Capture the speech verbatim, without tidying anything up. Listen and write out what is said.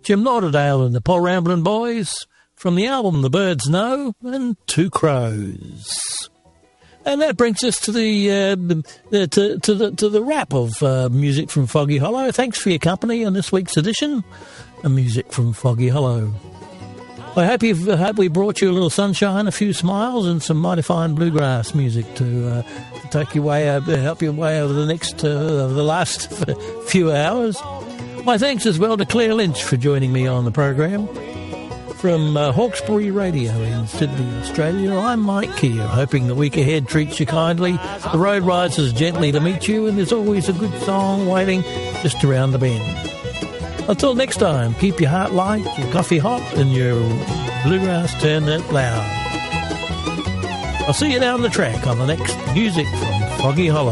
Jim Lauderdale and the Paul Ramblin' Boys from the album The Birds Know and Two Crows. And that brings us to the, uh, the to, to the to the wrap of uh, music from Foggy Hollow. Thanks for your company on this week's edition of Music from Foggy Hollow. I hope you've I hope we brought you a little sunshine, a few smiles, and some mighty fine bluegrass music to, uh, to take your way, uh, help your way over the next uh, over the last few hours. My thanks as well to Claire Lynch for joining me on the program. From uh, Hawkesbury Radio in Sydney, Australia, I'm Mike Keir, hoping the week ahead treats you kindly, the road rises gently to meet you, and there's always a good song waiting just around the bend. Until next time, keep your heart light, your coffee hot, and your bluegrass turned out loud. I'll see you down the track on the next Music from Foggy Hollow.